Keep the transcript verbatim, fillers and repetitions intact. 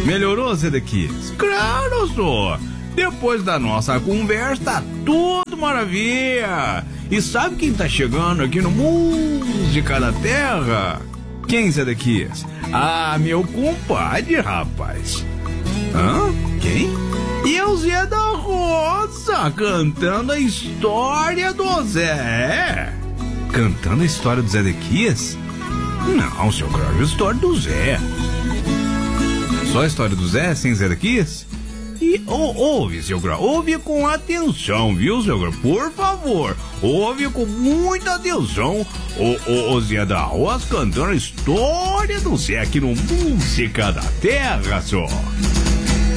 Melhorou, Zedequias? Claro, senhor. Depois da nossa conversa, tá tudo maravilha. E sabe quem tá chegando aqui no Música da Terra? Quem, Zedequias? Ah, meu compadre, rapaz. Hã? Quem? E o Zé da Roça, cantando a história do Zé. Cantando a história do Zedequias? Não, seu Grau, a história do Zé. Só a história do Zé, sem Zedequias? E oh, ouve, seu Grau, ouve com atenção, viu, seu Grau? Por favor, ouve com muita atenção o, o, o Zé da Roça cantando a história do Zé aqui no Música da Terra, só.